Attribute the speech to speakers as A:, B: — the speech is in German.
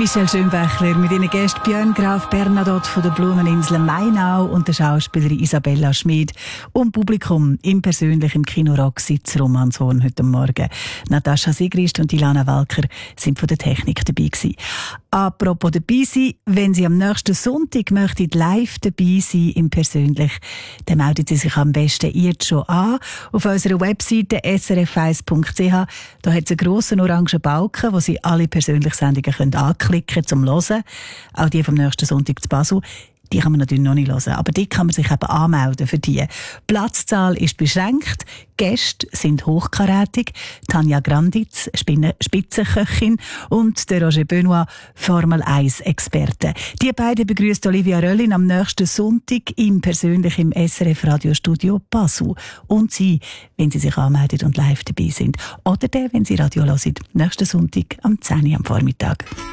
A: Michel Schönbächler mit ihren Gästen Björn Graf Bernadotte von der Blumeninsel Mainau und der Schauspielerin Isabella Schmid und Publikum im persönlichen Kino Rocksitz Romanshorn heute Morgen. Natascha Sigrist und Ilana Walker sind von der Technik dabei gewesen. Apropos dabei sein, wenn Sie am nächsten Sonntag möchten live dabei sein im Persönlich, dann melden Sie sich am besten jetzt schon an auf unserer Webseite srf1.ch. Da hat es einen grossen orangen Balken, wo Sie alle persönlichen Sendungen anklicken zum Hören. Auch die vom nächsten Sonntag zu Basel. Die kann man natürlich noch nicht hören, aber die kann man sich eben anmelden für die. Platzzahl ist beschränkt, Gäste sind hochkarätig, Tanja Granditz, Spitzenköchin und der Roger Benoit, Formel-1-Experte. Die beiden begrüßt Olivia Röllin am nächsten Sonntag persönlich im SRF-Radiostudio Basel. Und Sie, wenn Sie sich anmelden und live dabei sind. Oder wenn Sie Radio hören, nächsten Sonntag am 10 Uhr am Vormittag.